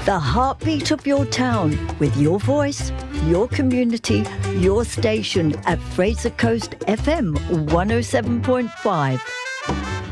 The heartbeat of your town with your voice, your community, your station at Fraser Coast FM 107.5.